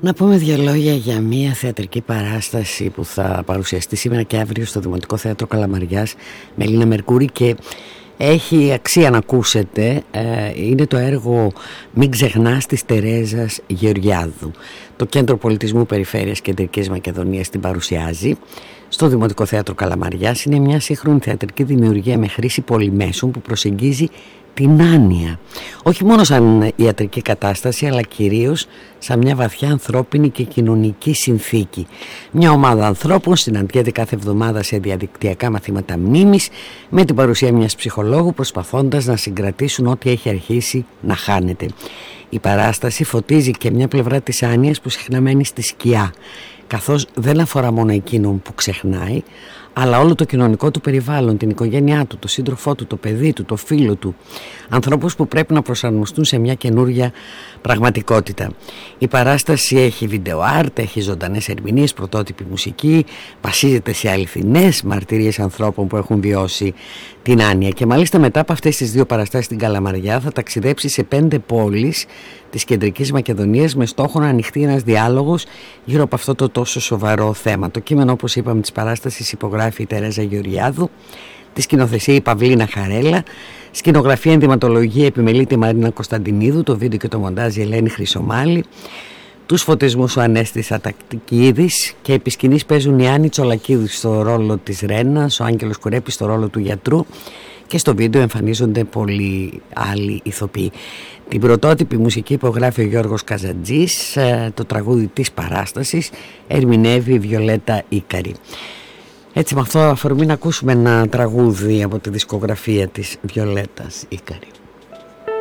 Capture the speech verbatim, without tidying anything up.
Να πούμε δύο λόγια για μια θεατρική παράσταση που θα παρουσιαστεί σήμερα και αύριο στο Δημοτικό Θέατρο Καλαμαριάς με Ελίνα Μερκούρη και έχει αξία να ακούσετε. Είναι το έργο «Μην ξεχνάς» της Τερέζας Γεωργιάδου. Το Κέντρο Πολιτισμού Περιφέρειας Κεντρικής Μακεδονίας την παρουσιάζει στο Δημοτικό Θέατρο Καλαμαριάς. Είναι μια σύγχρονη θεατρική δημιουργία με χρήση πολυμέσων που προσεγγίζει την άνοια, όχι μόνο σαν ιατρική κατάσταση, αλλά κυρίως σαν μια βαθιά ανθρώπινη και κοινωνική συνθήκη. Μια ομάδα ανθρώπων συναντιέται κάθε εβδομάδα σε διαδικτυακά μαθήματα μνήμης με την παρουσία μιας ψυχολόγου, προσπαθώντας να συγκρατήσουν ό,τι έχει αρχίσει να χάνεται. Η παράσταση φωτίζει και μια πλευρά της άνοιας που συχνά μένει στη σκιά, καθώς δεν αφορά μόνο εκείνον που ξεχνάει, αλλά όλο το κοινωνικό του περιβάλλον, την οικογένειά του, το σύντροφό του, το παιδί του, το φίλο του, ανθρώπους που πρέπει να προσαρμοστούν σε μια καινούρια πραγματικότητα. Η παράσταση έχει βίντεο άρτ, έχει ζωντανές ερμηνείες, πρωτότυπη μουσική, βασίζεται σε αληθινές μαρτυρίες ανθρώπων που έχουν βιώσει την άνοια και μάλιστα μετά από αυτές τις δύο παραστάσεις στην Καλαμαριά θα ταξιδέψει σε πέντε πόλεις της Κεντρικής Μακεδονίας με στόχο να ανοιχτεί ένας διάλογος γύρω από αυτό το τόσο σοβαρό θέμα. Το κείμενο, όπως είπαμε, της παράστασης υπογράφει η Τερέζα Γεωργιάδου, τη σκηνοθεσία η Παυλίνα Χαρέλα, σκηνογραφία ενδυματολογία επιμελείται η Μαρίνα Κωνσταντινίδου, το βίντεο και το μοντάζ η Ελένη Χρυσομάλη, τους φωτισμούς ο Ανέστης Ατακτικίδης και επί σκηνής παίζουν η Άννη Τσολακίδου στο ρόλο της Ρένας, ο Άγγελος Κουρέπης στο ρόλο του γιατρού και στο βίντεο εμφανίζονται πολλοί άλλοι ηθοποιοί. Την πρωτότυπη μουσική υπογράφει ο Γιώργος Καζαντζής, το τραγούδι της παράστασης ερμηνεύει η Βιολέτα Ίκαρη. Έτσι, με αυτό αφορμή να ακούσουμε ένα τραγούδι από τη δισκογραφία της Βιολέτας Ίκαρη.